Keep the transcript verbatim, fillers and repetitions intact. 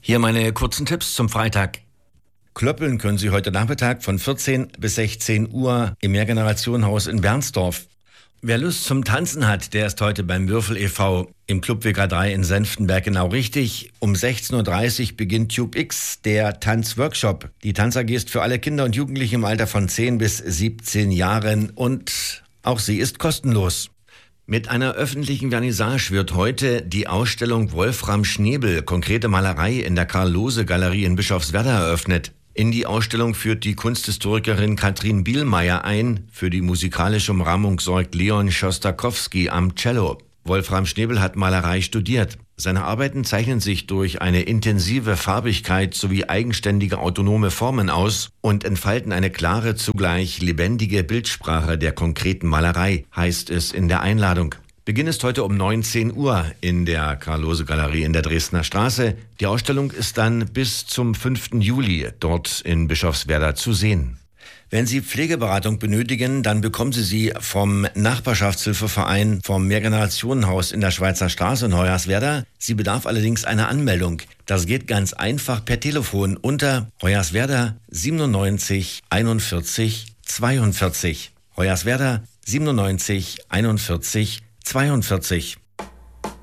Hier meine kurzen Tipps zum Freitag. Klöppeln können Sie heute Nachmittag von vierzehn bis sechzehn Uhr im Mehrgenerationenhaus in Bernsdorf. Wer Lust zum Tanzen hat, der ist heute beim Würfel e V im Club W K drei in Senftenberg genau richtig. Um sechzehn Uhr dreißig beginnt Tube X, der Tanzworkshop. Die Tanz-A G ist für alle Kinder und Jugendliche im Alter von zehn bis siebzehn Jahren und auch sie ist kostenlos. Mit einer öffentlichen Vernissage wird heute die Ausstellung Wolfram Schnebel, konkrete Malerei in der Karl-Lohse-Galerie in Bischofswerda eröffnet. In die Ausstellung führt die Kunsthistorikerin Katrin Bielmeier ein. Für die musikalische Umrahmung sorgt Leon Schostakowski am Cello. Wolfram Schnebel hat Malerei studiert. Seine Arbeiten zeichnen sich durch eine intensive Farbigkeit sowie eigenständige autonome Formen aus und entfalten eine klare, zugleich lebendige Bildsprache der konkreten Malerei, heißt es in der Einladung. Beginn ist heute um neunzehn Uhr in der Karl-Lohse-Galerie in der Dresdner Straße. Die Ausstellung ist dann bis zum fünften Juli dort in Bischofswerda zu sehen. Wenn Sie Pflegeberatung benötigen, dann bekommen Sie sie vom Nachbarschaftshilfeverein vom Mehrgenerationenhaus in der Schweizer Straße in Hoyerswerda. Sie bedarf allerdings einer Anmeldung. Das geht ganz einfach per Telefon unter Hoyerswerda siebenundneunzig einundvierzig zweiundvierzig. Hoyerswerda siebenundneunzig einundvierzig zweiundvierzig.